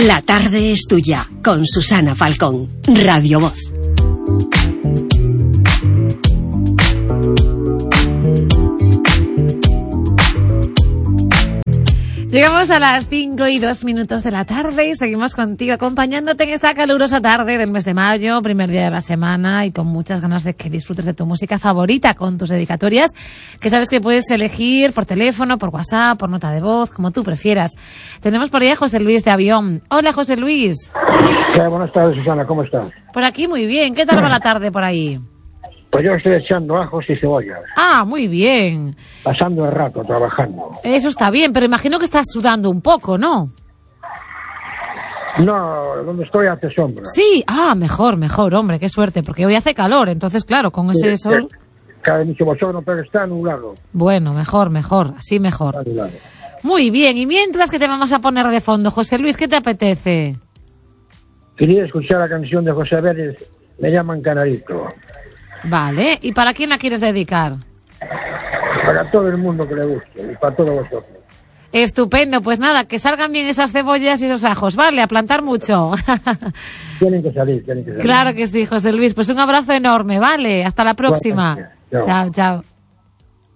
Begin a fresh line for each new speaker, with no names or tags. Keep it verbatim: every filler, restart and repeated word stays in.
La tarde es tuya, con Susana Falcón, Radio Voz.
Llegamos a las cinco y dos minutos de la tarde y seguimos contigo acompañándote en esta calurosa tarde del mes de mayo, primer día de la semana, y con muchas ganas de que disfrutes de tu música favorita con tus dedicatorias, que sabes que puedes elegir por teléfono, por WhatsApp, por nota de voz, como tú prefieras. Tenemos por ahí a José Luis de Avión. Hola, José Luis.
¿Qué? Buenas tardes, Susana, ¿cómo estás?
Por aquí muy bien. ¿Qué tal va la tarde por ahí?
Pues yo estoy echando ajos y cebollas.
Ah, muy bien.
Pasando el rato, trabajando.
Eso está bien, pero imagino que estás sudando un poco, ¿no?
No, donde estoy hace sombra.
Sí, ah, mejor, mejor, hombre, qué suerte, porque hoy hace calor, entonces claro, con ese
Sí,
sol...
Cae mucho bochorno, pero está nublado.
Bueno, mejor, mejor, así mejor.
Está nublado.
Muy bien, y mientras, que te vamos a poner de fondo, José Luis, ¿qué te apetece?
Quería escuchar la canción de José Vélez, Me llaman Canarito.
Vale, ¿y para quién la quieres dedicar?
Para todo el mundo que le guste y para todos vosotros.
Estupendo, pues nada, que salgan bien esas cebollas y esos ajos, vale, a plantar mucho.
Tienen que salir, tienen que salir.
Claro que sí, José Luis, pues un abrazo enorme, vale, hasta la próxima.
Chao.
Chao, chao.